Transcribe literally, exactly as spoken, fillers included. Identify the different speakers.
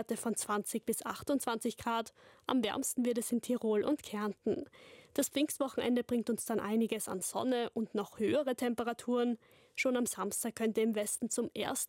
Speaker 1: Tiefstwerte von zwanzig bis achtundzwanzig Grad. Am wärmsten wird es in Tirol und Kärnten. Das Pfingstwochenende bringt uns dann einiges an Sonne und noch höhere Temperaturen. Schon am Samstag könnte im Westen zum ersten